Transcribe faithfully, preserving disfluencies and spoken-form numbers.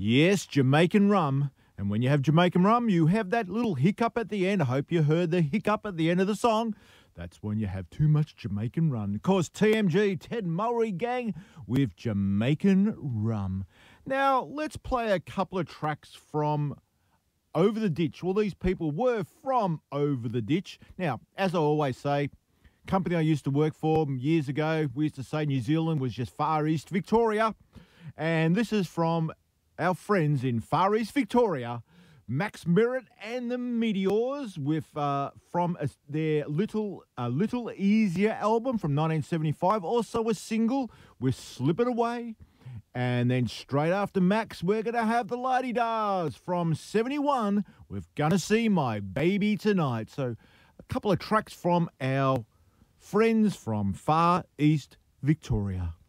Yes, Jamaican rum. And when you have Jamaican rum, you have that little hiccup at the end. I hope you heard the hiccup at the end of the song. That's when you have too much Jamaican rum. Of course, T M G, Ted Murray Gang, with Jamaican rum. Now, let's play a couple of tracks from Over the Ditch. Well, these people were from Over the Ditch. Now, as I always say, company I used to work for years ago, we used to say New Zealand was just Far East Victoria. And this is from our friends in Far East Victoria, Max Merritt and the Meteors, with uh, from a, their Little uh, Little Easier album from nineteen seventy-five. Also a single with Slip It Away. And then straight after Max, we're going to have the La-Di-Dahs from seventy-one with Gonna See My Baby Tonight. So a couple of tracks from our friends from Far East Victoria.